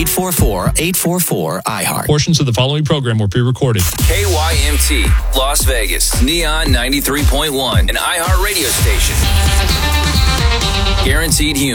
844-844-iHeart. Portions of the following program were pre-recorded. KYMT, Las Vegas, Neon 93.1, an iHeart radio station. Guaranteed human.